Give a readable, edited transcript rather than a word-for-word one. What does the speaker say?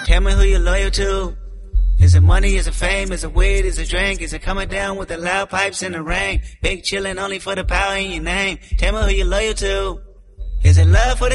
Tell me who you're loyal to. Is it money, is it fame, is it weed, is it drink, is it coming down with the loud pipes in the rain? Big chillin' only for the power in your name. Tell me who you're loyal to. Is it love for the